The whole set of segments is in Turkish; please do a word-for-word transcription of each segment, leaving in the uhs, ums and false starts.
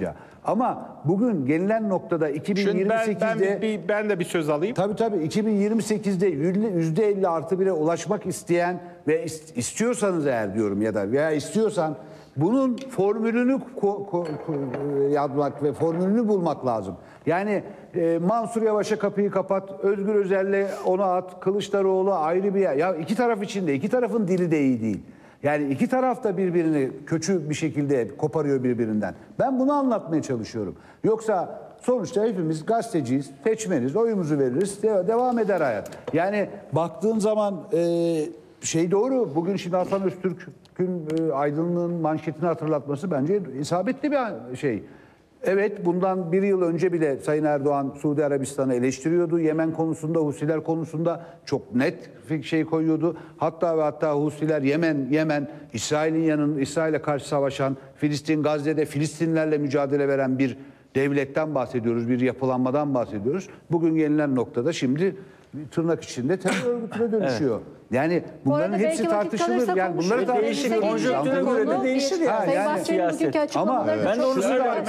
olacağı. Ama bugün gelinen noktada iki bin yirmi sekizde... Ben, ben, bir, ben de bir söz alayım. Tabii tabii iki bin yirmi sekizde yüzde elli artı bire ulaşmak isteyen ve istiyorsanız eğer diyorum ya da veya istiyorsan bunun formülünü yazmak ve formülünü bulmak lazım. Yani e, Mansur Yavaş'a kapıyı kapat, Özgür Özel'le onu at, Kılıçdaroğlu ayrı bir yer. Ya iki taraf içinde, iki tarafın dili de iyi değil. Yani iki taraf da birbirini kötü bir şekilde koparıyor birbirinden. Ben bunu anlatmaya çalışıyorum. Yoksa sonuçta hepimiz gazeteciyiz, seçmeniz, oyumuzu veririz, devam eder hayat. Yani baktığın zaman e, şey doğru, bugün şimdi Hasan Öztürk'ün e, Aydınlığın manşetini hatırlatması bence isabetli bir şey. Evet, bundan bir yıl önce bile Sayın Erdoğan Suudi Arabistan'ı eleştiriyordu. Yemen konusunda, Husiler konusunda çok net şey koyuyordu. Hatta ve hatta Husiler Yemen, Yemen, İsrail'in yanında, İsrail'e karşı savaşan, Filistin, Gazze'de Filistinlerle mücadele veren bir devletten bahsediyoruz, bir yapılanmadan bahsediyoruz. Bugün gelinen noktada şimdi tırnak içinde terör örgütüne dönüşüyor. Evet. Yani bunların hepsi tartışılır. Yani bunları tartışılır. Konjonktüre göre de değişir yani. Sayın Bahçeli'nin bugünkü açıklamaları ben de onu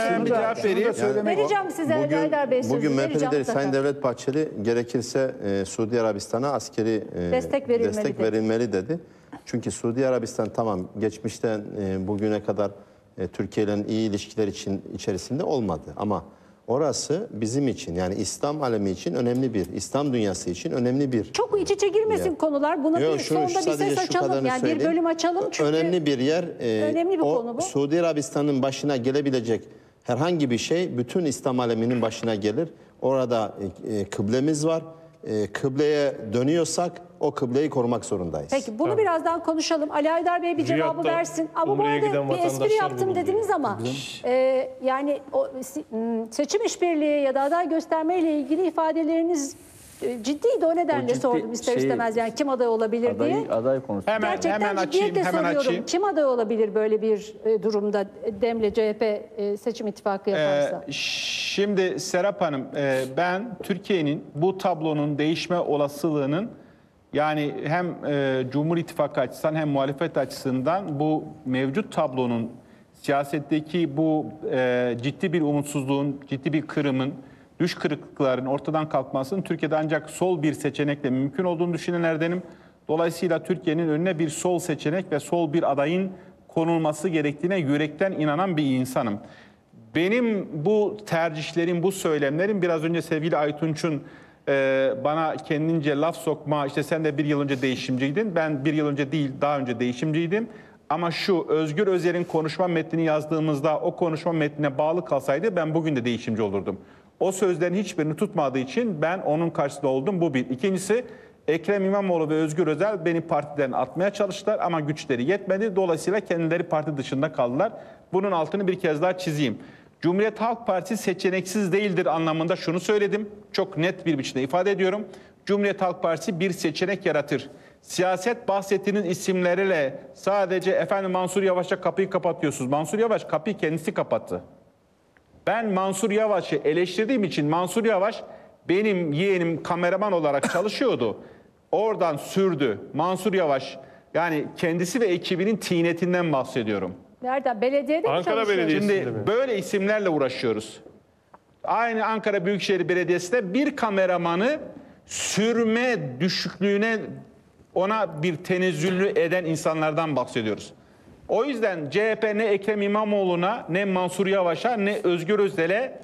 söyleyeyim. Vereceğim size Haydar Bey sözünü. Bugün M H P lideri Sayın Devlet Bahçeli gerekirse e, Suudi Arabistan'a askeri e, destek, verilmeli, destek dedi. verilmeli dedi. Çünkü Suudi Arabistan tamam geçmişten e, bugüne kadar e, Türkiye ile iyi ilişkiler için içerisinde olmadı ama orası bizim için yani İslam alemi için önemli bir, İslam dünyası için önemli bir. Çok iç içe girmesin ya. konular. Buna Yok, bir şunu, sonunda bir ses açalım. Yani bir bölüm açalım. Çünkü önemli bir yer. E, önemli bir o, konu bu. Suudi Arabistan'ın başına gelebilecek herhangi bir şey bütün İslam aleminin başına gelir. Orada e, kıblemiz var. E, kıbleye dönüyorsak o kıbleyi korumak zorundayız. Peki bunu evet. birazdan konuşalım. Ali Haydar Bey bir cevabı Riyad'da versin. Ama bu arada bir espri yaptım dediniz ama e, yani o seçim işbirliği ya da aday göstermeyle ilgili ifadeleriniz e, ciddiydi. O nedenle o ciddi, sordum ister şey, istemez yani kim aday olabilir aday, diye. Aday konusu. Hemen, Gerçekten hemen açayım, hemen soruyorum. açayım. Kim aday olabilir böyle bir e, durumda Dem'le C H P e, seçim ittifakı yaparsa? Ee, şimdi Serap Hanım e, ben Türkiye'nin bu tablonun değişme olasılığının yani hem e, Cumhur İttifakı açısından hem muhalefet açısından bu mevcut tablonun siyasetteki bu e, ciddi bir umutsuzluğun, ciddi bir kırımın, düş kırıklıkların ortadan kalkmasının Türkiye'de ancak sol bir seçenekle mümkün olduğunu düşünenlerdenim. Dolayısıyla Türkiye'nin önüne bir sol seçenek ve sol bir adayın konulması gerektiğine yürekten inanan bir insanım. Benim bu tercihlerim, bu söylemlerim biraz önce sevgili Aytunç'un Ee, bana kendince laf sokma, işte sen de bir yıl önce değişimciydin, ben bir yıl önce değil daha önce değişimciydim. Ama şu Özgür Özel'in konuşma metnini yazdığımızda o konuşma metnine bağlı kalsaydı ben bugün de değişimci olurdum. O sözlerin hiçbirini tutmadığı için ben onun karşısında oldum, bu bir. İkincisi Ekrem İmamoğlu ve Özgür Özel beni partiden atmaya çalıştılar ama güçleri yetmedi. Dolayısıyla kendileri parti dışında kaldılar. Bunun altını bir kez daha çizeyim. Cumhuriyet Halk Partisi seçeneksiz değildir anlamında şunu söyledim. Çok net bir biçimde ifade ediyorum. Cumhuriyet Halk Partisi bir seçenek yaratır. Siyaset bahsettiğiniz isimleriyle sadece efendim Mansur Yavaş'a kapıyı kapatıyorsunuz. Mansur Yavaş kapıyı kendisi kapattı. Ben Mansur Yavaş'ı eleştirdiğim için Mansur Yavaş benim yeğenim kameraman olarak çalışıyordu. Oradan sürdü. Mansur Yavaş yani kendisi ve ekibinin tinetinden bahsediyorum. Nereden? Belediyede mi Ankara Belediyesi'nde Şimdi mi? Böyle isimlerle uğraşıyoruz. Aynı Ankara Büyükşehir Belediyesi'nde bir kameramanı sürme düşüklüğüne ona bir tenezzüllü eden insanlardan bahsediyoruz. O yüzden C H P ne Ekrem İmamoğlu'na ne Mansur Yavaş'a ne Özgür Özel'e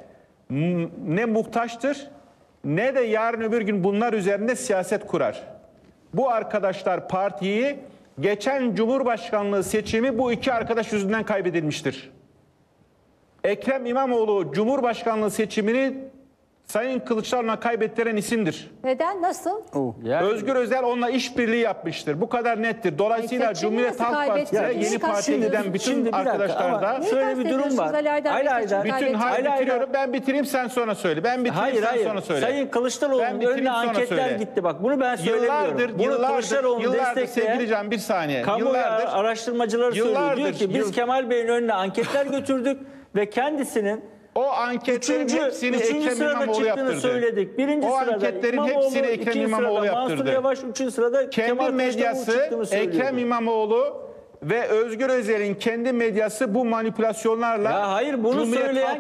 ne muhtaçtır ne de yarın öbür gün bunlar üzerinde siyaset kurar. Bu arkadaşlar partiyi geçen Cumhurbaşkanlığı seçimi bu iki arkadaş yüzünden kaybedilmiştir. Ekrem İmamoğlu Cumhurbaşkanlığı seçimini Sayın Kılıçdaroğlu'na kaybettiren isimdir. Neden? Nasıl? Oh. Yani... Özgür Özel onunla işbirliği yapmıştır. Bu kadar nettir. Dolayısıyla Seçimi Cumhuriyet Halk Partisi'ne yeni partiye giden bütün arkadaşlar da şöyle bir durum var. Hayır hayır. Bütün hayır bitiriyorum. Ben bitireyim sen sonra söyle. Ben bitireyim hayır, sen hayır. sonra söyle. Sayın Kılıçdaroğlu'nun önüne anketler söyle. gitti. Bak bunu ben söylemiyorum. Yıllardır, bunu yıllardır, yıllardır sevgili Can bir saniye. Kamuoyu yıllardır, araştırmacıları söylüyor. Diyor ki biz yıl... Kemal Bey'in önüne anketler götürdük ve kendisinin o anketlerin üçüncü, hepsini üçüncü Ekrem İmamoğlu yaptırdı. Söyledik. Birinci o sırada anketlerin İmamoğlu, hepsini Ekrem İmamoğlu yaptırdı. Mansur Yavaş, üçüncü sırada kendi Kemal medyası Ekrem İmamoğlu ve Özgür Özel'in kendi medyası bu manipülasyonlarla ya hayır bunu Cumhuriyet söyleyen Halk